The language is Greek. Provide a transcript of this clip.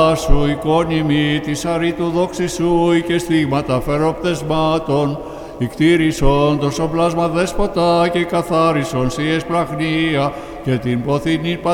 σου εικόνιμη της αρήτου δόξη σου και στίγματα φεροπτεσμάτων, ικτήρισον το σοπλάσμα δέσποτα και καθάρισον σιες πραχνία και την ποθηνή